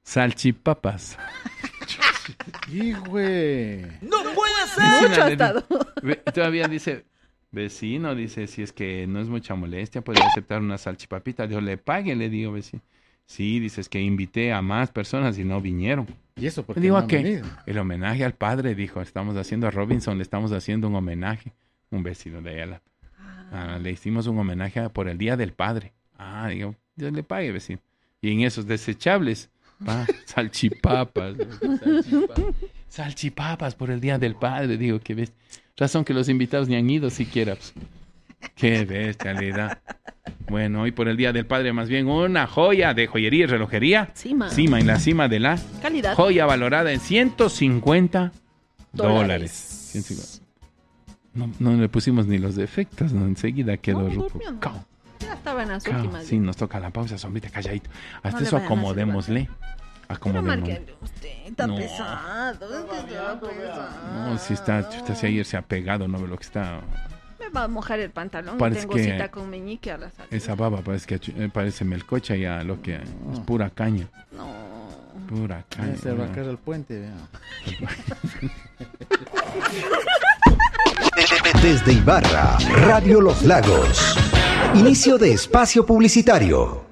Salchipapas. ¡Híjole! ¡No puede ser! Mucho ha estado. Todavía dice, vecino, dice, si es que no es mucha molestia, podría aceptar una salchipapita. Yo le pague, le digo, vecino. Sí, dice, es que invité a más personas y no vinieron. ¿Y eso por Le qué digo, no ¿a han qué? venido? El homenaje al padre, dijo, estamos haciendo a Robinson, le estamos haciendo un homenaje. Un vecino de ella. Le hicimos un homenaje por el Día del Padre. Digo, Dios le pague, vecino. Y en esos desechables, salchipapas. Salchipapas por el Día del Padre. Digo, qué bestia. Razón que los invitados ni han ido siquiera. Pues. Qué bestialidad. Bueno, hoy por el Día del Padre, más bien una joya de joyería y relojería. Cima. En la cima de la Calidad. joya valorada en $150. 150. No le pusimos ni los defectos, ¿no? Enseguida quedó rupo. durmió, Cao. no. Ya estaba en las Cao. últimas. Sí, nos toca la pausa, sombrita, calladito. Hasta No eso le vayan a hacer acomodémosle. Pero Acomodémosle. marque usted, está No. pesado. Es que está pesado. No, si está, si ayer se ha pegado, no ve lo que está. Me va a mojar el pantalón. Parece Tengo que cita con Meñique a la salida. Esa baba parece melcocha ya, lo que es pura caña. No. Pura caña. Ya se va a caer el puente, vea. Desde Ibarra, Radio Los Lagos. Inicio de espacio publicitario.